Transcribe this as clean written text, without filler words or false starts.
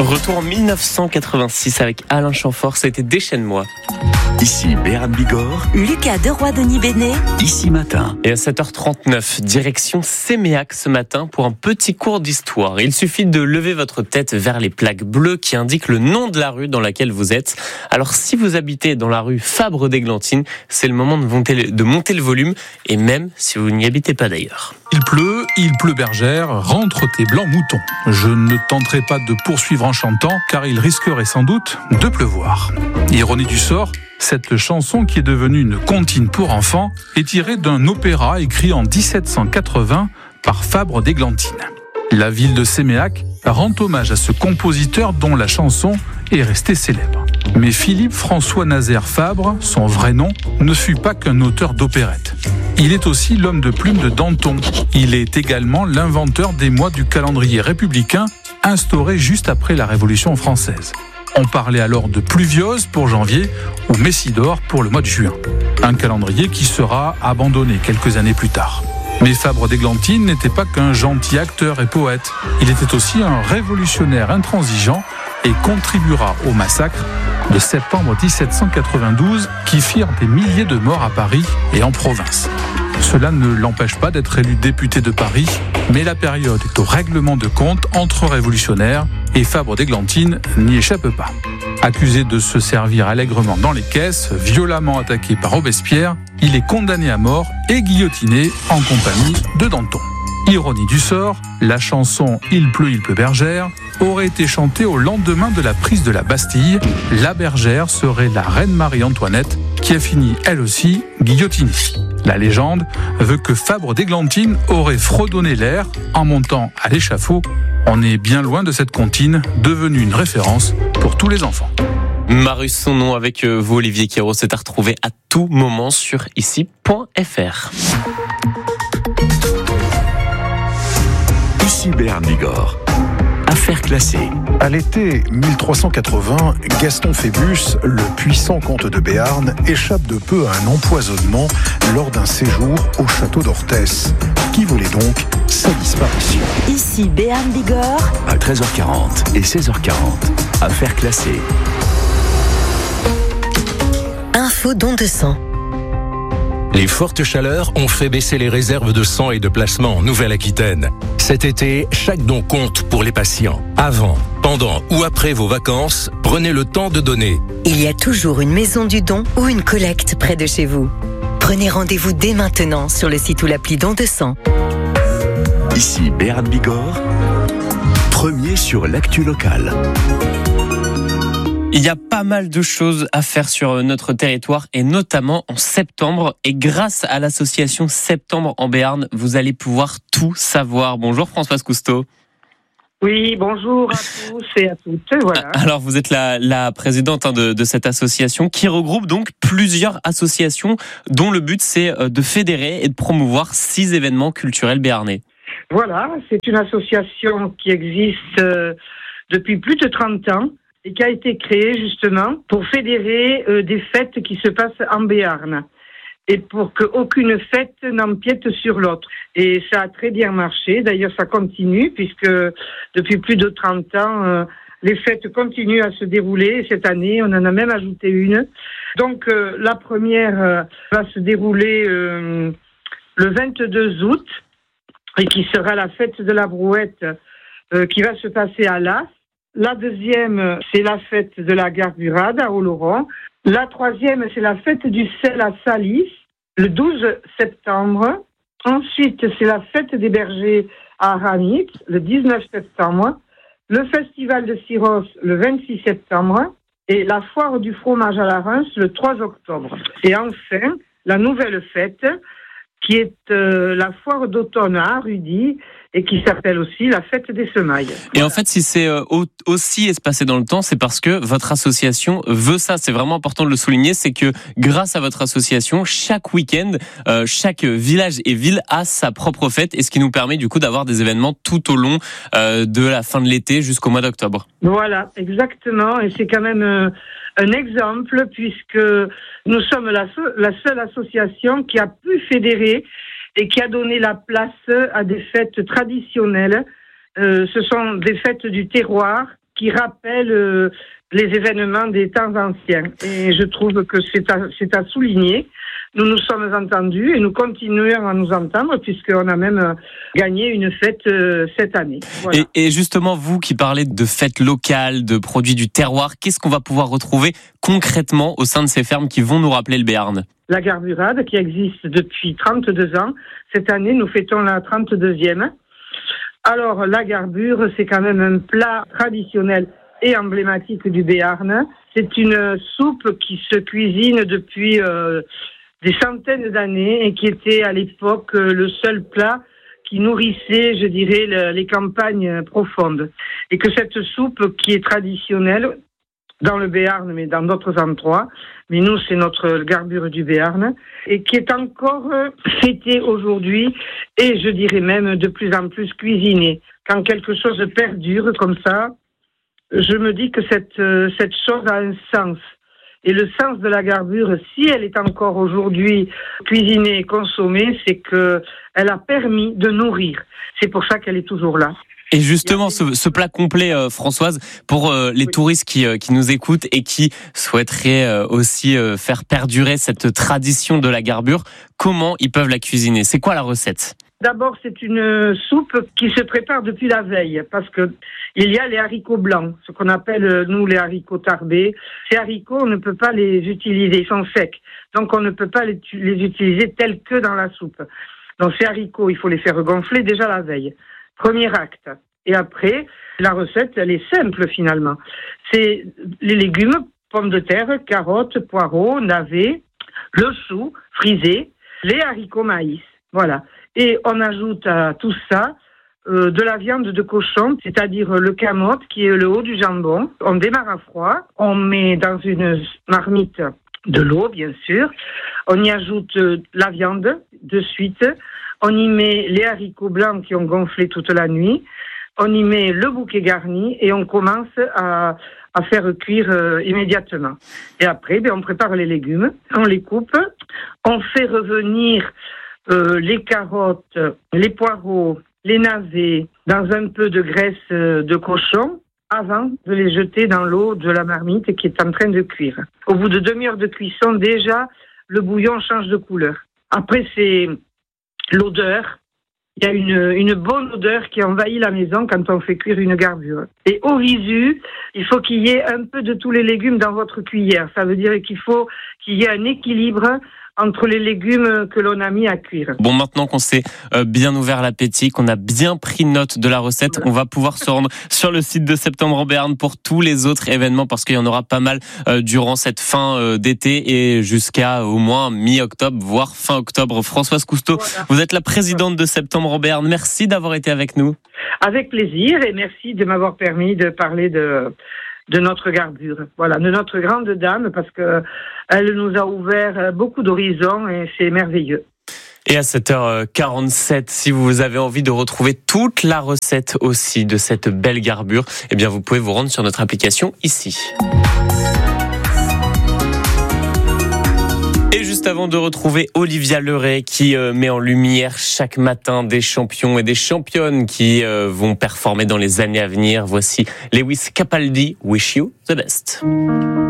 Retour en 1986 avec Alain Chamfort, c'était Déchaîne-moi. Ici Béarn Bigorre, Lucas Deroy-Denis Bénet, Ici Matin. Et à 7h39, direction Séméac ce matin pour un petit cours d'histoire. Il suffit de lever votre tête vers les plaques bleues qui indiquent le nom de la rue dans laquelle vous êtes. Alors si vous habitez dans la rue Fabre-d'Églantine, c'est le moment de monter le volume, et même si vous n'y habitez pas d'ailleurs. Il pleut bergère, rentre tes blancs moutons. Je ne tenterai pas de poursuivre en chantant, car il risquerait sans doute de pleuvoir. Ironie du sort, cette chanson qui est devenue une comptine pour enfants est tirée d'un opéra écrit en 1780 par Fabre d'Églantine. La ville de Séméac rend hommage à ce compositeur dont la chanson est restée célèbre. Mais Philippe François Nazaire Fabre, son vrai nom, ne fut pas qu'un auteur d'opérette. Il est aussi l'homme de plume de Danton. Il est également l'inventeur des mois du calendrier républicain instauré juste après la Révolution française. On parlait alors de pluviose pour janvier ou messidor pour le mois de juin. Un calendrier qui sera abandonné quelques années plus tard. Mais Fabre d'Églantine n'était pas qu'un gentil acteur et poète. Il était aussi un révolutionnaire intransigeant et contribuera au massacre de septembre 1792 qui firent des milliers de morts à Paris et en province. Cela ne l'empêche pas d'être élu député de Paris, mais la période est au règlement de compte entre révolutionnaires et Fabre d'Églantine n'y échappe pas. Accusé de se servir allègrement dans les caisses, violemment attaqué par Robespierre, il est condamné à mort et guillotiné en compagnie de Danton. Ironie du sort, la chanson « Il pleut bergère » aurait été chantée au lendemain de la prise de la Bastille. La bergère serait la reine Marie-Antoinette qui a fini, elle aussi, guillotinée. La légende veut que Fabre d'Églantine aurait fredonné l'air en montant à l'échafaud. On est bien loin de cette comptine, devenue une référence pour tous les enfants. Marus, son nom avec vous, Olivier Quérault, c'est à retrouver à tout moment sur ici.fr. Ici Béarn Bigorre. Affaires classées. À l'été 1380, Gaston Phébus, le puissant comte de Béarn, échappe de peu à un empoisonnement lors d'un séjour au château d'Orthès, qui voulait donc sa disparition. Ici Béarn Bigorre, À 13h40 et 16h40. Affaires classées. info don de sang. Les fortes chaleurs ont fait baisser les réserves de sang et de plasma en Nouvelle-Aquitaine. Cet été, chaque don compte pour les patients. Avant, pendant ou après vos vacances, prenez le temps de donner. Il y a toujours une maison du don ou une collecte près de chez vous. Prenez rendez-vous dès maintenant sur le site ou l'appli Don de sang. Ici Béarn Bigorre. Premier sur l'actu locale. Il y a pas mal de choses à faire sur notre territoire et notamment en septembre. Et grâce à l'association Septembre en Béarn, vous allez pouvoir tout savoir. Bonjour Françoise Cousteau. Oui, bonjour à tous et à toutes. Voilà. Alors vous êtes la présidente de cette association qui regroupe donc plusieurs associations dont le but c'est de fédérer et de promouvoir 6 événements culturels béarnais. Voilà, c'est une association qui existe depuis plus de 30 ans. Et qui a été créé justement pour fédérer des fêtes qui se passent en Béarn et pour qu'aucune fête n'empiète sur l'autre. Et ça a très bien marché, d'ailleurs ça continue puisque depuis plus de 30 ans, les fêtes continuent à se dérouler. Cette année, on en a même ajouté une. Donc la première va se dérouler le 22 août et qui sera la fête de la brouette qui va se passer à Las. La deuxième, c'est la fête de la gare du Rad à Oloron. La troisième, c'est la fête du sel à Salis, le 12 septembre. Ensuite, c'est la fête des bergers à Aranitz, le 19 septembre. Le festival de Syros, le 26 septembre. Et la foire du fromage à la Reims, le 3 octobre. Et enfin, la nouvelle fête, qui est la foire d'automne à Rudy, et qui s'appelle aussi la fête des semailles. Et en fait, si c'est aussi espacé dans le temps, c'est parce que votre association veut ça. C'est vraiment important de le souligner, c'est que grâce à votre association, chaque week-end, chaque village et ville a sa propre fête, et ce qui nous permet du coup d'avoir des événements tout au long de la fin de l'été jusqu'au mois d'octobre. Voilà, exactement, et c'est quand même un exemple, puisque nous sommes la seule association qui a pu fédérer et qui a donné la place à des fêtes traditionnelles. Ce sont des fêtes du terroir qui rappelle les événements des temps anciens. Et je trouve que c'est à souligner. Nous nous sommes entendus et nous continuons à nous entendre puisqu'on a même gagné une fête cette année. Voilà. Et justement, vous qui parlez de fêtes locales, de produits du terroir, qu'est-ce qu'on va pouvoir retrouver concrètement au sein de ces fermes qui vont nous rappeler le Béarn ? La garburade qui existe depuis 32 ans. Cette année, nous fêtons la 32e. Alors, la garbure, c'est quand même un plat traditionnel et emblématique du Béarn. C'est une soupe qui se cuisine depuis des centaines d'années et qui était à l'époque le seul plat qui nourrissait, je dirais, les campagnes profondes. Et que cette soupe qui est traditionnelle dans le Béarn, mais dans d'autres endroits, mais nous, c'est notre garbure du Béarn, et qui est encore fêtée aujourd'hui, et je dirais même de plus en plus cuisinée. Quand quelque chose perdure comme ça, je me dis que cette chose a un sens. Et le sens de la garbure, si elle est encore aujourd'hui cuisinée et consommée, c'est que elle a permis de nourrir. C'est pour ça qu'elle est toujours là. Et justement, ce plat complet, Françoise, pour les touristes qui nous écoutent et qui souhaiteraient aussi faire perdurer cette tradition de la garbure, comment ils peuvent la cuisiner ? C'est quoi la recette ? D'abord, c'est une soupe qui se prépare depuis la veille, parce que il y a les haricots blancs, ce qu'on appelle, nous, les haricots tarbés. Ces haricots, on ne peut pas les utiliser, ils sont secs. Donc, on ne peut pas les utiliser tels que dans la soupe. Donc, ces haricots, il faut les faire gonfler déjà la veille. Premier acte. Et après, la recette, elle est simple, finalement. C'est les légumes, pommes de terre, carottes, poireaux, navets, le chou frisé, les haricots maïs. Voilà. Et on ajoute à tout ça de la viande de cochon, c'est-à-dire le camote qui est le haut du jambon. On démarre à froid, on met dans une marmite de l'eau, bien sûr. On y ajoute la viande de suite. On y met les haricots blancs qui ont gonflé toute la nuit. On y met le bouquet garni et on commence à faire cuire immédiatement. Et après, on prépare les légumes, on les coupe, on fait revenir les carottes, les poireaux, les navets dans un peu de graisse de cochon avant de les jeter dans l'eau de la marmite qui est en train de cuire. Au bout de demi-heure de cuisson, déjà, le bouillon change de couleur. Après, c'est l'odeur. Il y a une bonne odeur qui envahit la maison quand on fait cuire une garbure. Et au visu, il faut qu'il y ait un peu de tous les légumes dans votre cuillère. Ça veut dire qu'il faut qu'il y ait un équilibre entre les légumes que l'on a mis à cuire. Bon, maintenant qu'on s'est bien ouvert l'appétit, qu'on a bien pris note de la recette, on va pouvoir se rendre sur le site de Septembre en Béarn pour tous les autres événements, parce qu'il y en aura pas mal durant cette fin d'été et jusqu'à au moins mi-octobre, voire fin octobre. Françoise Cousteau, voilà. Vous êtes la présidente de Septembre en Béarn. Merci d'avoir été avec nous. Avec plaisir, et merci de m'avoir permis de parler de notre garbure, voilà, de notre grande dame, parce que elle nous a ouvert beaucoup d'horizons et c'est merveilleux. Et à 7h47, si vous avez envie de retrouver toute la recette aussi de cette belle garbure, eh bien vous pouvez vous rendre sur notre application ici. Et juste avant de retrouver Olivia Leray qui met en lumière chaque matin des champions et des championnes qui vont performer dans les années à venir, voici Lewis Capaldi, Wish You the Best.